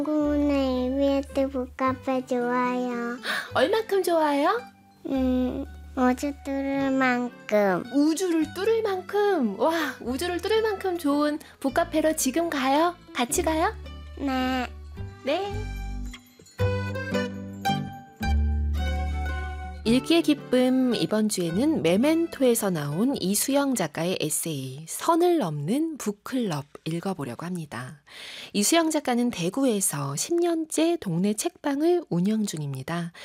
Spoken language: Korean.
공군의 이비에트 북카페 좋아요. 얼만큼 좋아요? 어제 들을 만큼. 우주를 뚫을 만큼. 와, 우주를 뚫을 만큼 좋은 북카페로 지금 가요? 같이 가요? 네. 네. 읽기의 기쁨, 이번 주에는 메멘토에서 나온 이수영 작가의 에세이 선을 넘는 북클럽 읽어보려고 합니다. 이수영 작가는 대구에서 10년째 동네 책방을 운영 중입니다.